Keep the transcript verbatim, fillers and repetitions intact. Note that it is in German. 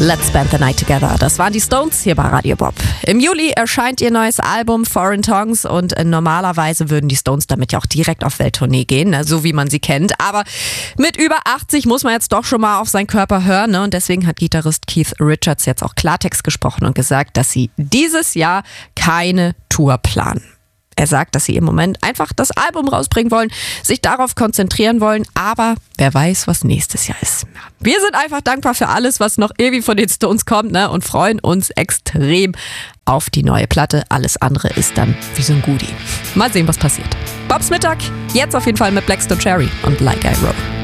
Let's Spend the Night Together. Das waren die Stones hier bei Radio Bob. Im Juli erscheint ihr neues Album Foreign Tongues und normalerweise würden die Stones damit ja auch direkt auf Welttournee gehen, ne? So wie man sie kennt. Aber mit über achtzig muss man jetzt doch schon mal auf seinen Körper hören, ne? Und deswegen hat Gitarrist Keith Richards jetzt auch Klartext gesprochen und gesagt, dass sie dieses Jahr keine Tour planen. Er sagt, dass sie im Moment einfach das Album rausbringen wollen, sich darauf konzentrieren wollen, aber wer weiß, was nächstes Jahr ist. Wir sind einfach dankbar für alles, was noch ewig von den Stones kommt, ne, und freuen uns extrem auf die neue Platte. Alles andere ist dann wie so ein Goodie. Mal sehen, was passiert. Bobs Mittag, jetzt auf jeden Fall mit Blackstone Cherry und Like I Roll.